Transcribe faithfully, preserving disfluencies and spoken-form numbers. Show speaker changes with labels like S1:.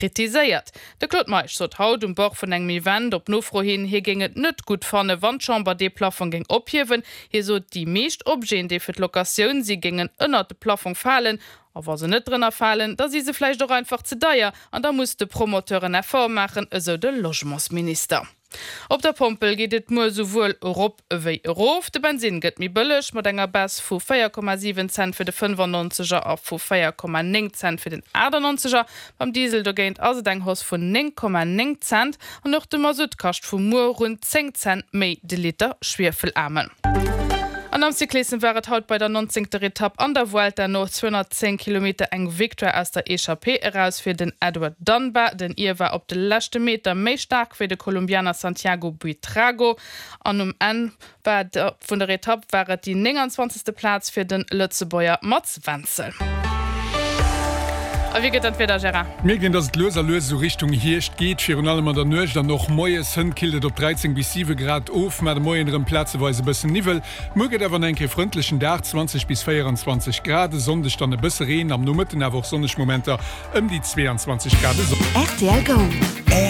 S1: kritisiert. Der Klotmeich so haut um Bauch von engem Event op nofro hin hier ginget net gut vorne Wandchamber de Plafon ging ophiwen, hier so die meescht opgehen de fir Lokaioun sie gingen ënner de Plafon fallen, aber se net drinnner fallen, da sie se fleisch doch einfach ze deier an da muss de Promoteuren hervormachen eso de Logementsminister. Op der Pompel geht et mo sowohl Europa wie Euro. De Benzin gëtt mi bëllech mat enger Bass vu vier Komma sieben Cent für de fünfundneunziger auf vu vier Komma neun Cent für den achtundneunziger. Beim Diesel da geint also deng Haus vu neun Komma neun Cent und noch de Masutkacht vu Mo rund zehn Cent méi de Liter Schwefelarmen. An am Cyclisten wäret haut bei der neunzehnten Etappe an der Vuelta noch zweihundertzehn Kilometer eng Victor aus der E Ch P heraus für den Edward Dunbar, denn ihr war op de letzte Meter méi stark für de Kolumbianer Santiago Buitrago. An um N war der, von der Etappe wäret die neunundzwanzigste Platz für den Lützebäuer Mats Wenzel. Wie geht wieder, Gerard?
S2: Mir gehen das Loser Lös so Richtung Hircht geht für allem an der Nöch dann noch Moes hin kildet op dreizehn bis sieben Grad auf mit moieneren Platzweise bisschen Nivel. Möget aber enke freundlichen Tag zwanzig bis vierundzwanzig Grad, Sonne dann ein bisschen Regen am Nummer, aber auch Sonnenmomente um die zweiundzwanzig Grad.
S3: R T L Go.